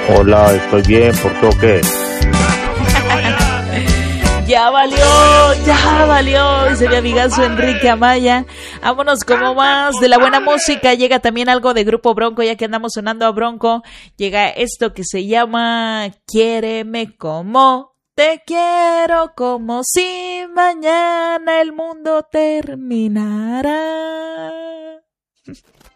Hola, estoy bien, ¿por qué o qué? Ya valió, dice mi amigazo Enrique Amaya. Vámonos como más de la buena música. Llega también algo de Grupo Bronco, ya que andamos sonando a Bronco. Llega esto que se llama Quiéreme como te quiero, como si mañana el mundo terminara.